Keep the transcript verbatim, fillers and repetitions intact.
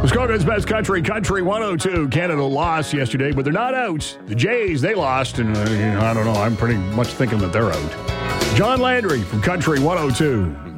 Muskoka's best country, Country one oh two. Canada lost yesterday, but they're not out. The Jays, they lost, and uh, you know, I don't know. I'm pretty much thinking that they're out. John Landry from Country one oh two.